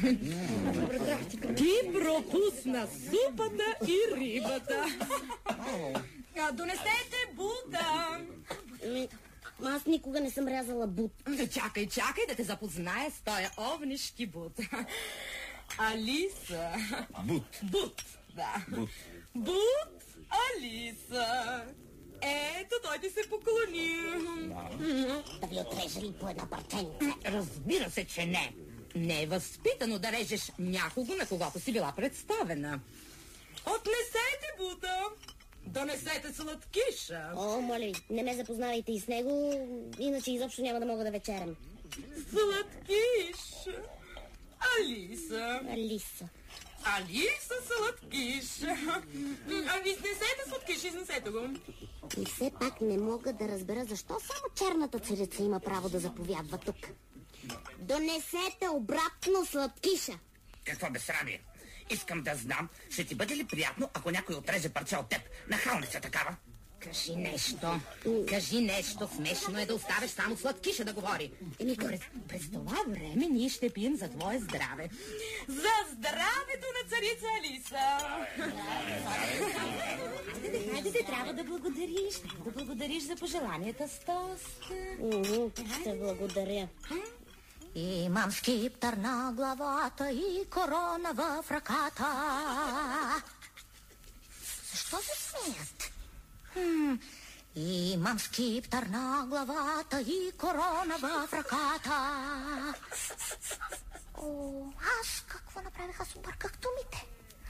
Ти пропусна супата и рибата. Донесете бута. Аз никога не съм рязала бут. Чакай да те запозная с тоя овнишки бут. Алиса. Бут, да. Бут, Алиса. Ето, той ти се поклони. Да ви отреже ли по една парченца? Разбира се, че не. Не е възпитано да режеш някого, на когото си била представена. Отнесете бута. Донесете сладкиша. О, моля ви, не ме запознавайте и с него, иначе изобщо няма да мога да вечерям. Сладкиш. Алиса, сладкиш. Изнесете сладкиш, изнесете го. И все пак не мога да разбера защо само черната царица има право да заповядва тук. Донесете обратно сладкиша. Какво безсрамие? Искам да знам, ще ти бъде ли приятно, ако някой отреже парче от теб? Нахалница такава. Кажи нещо. Смешно е да оставиш само сладкиша да говори. През това време ние ще пием за твое здраве. За здравето на царица Алиса! Хайде, трябва да благодариш. Да благодариш за пожеланията с тост. Ще благодаря. Имам скиптър на главата и корона в ръката. Защо се смеят? Имам скиптър на главата и корона в ръката. О, аз какво направих? Аз обърках думите.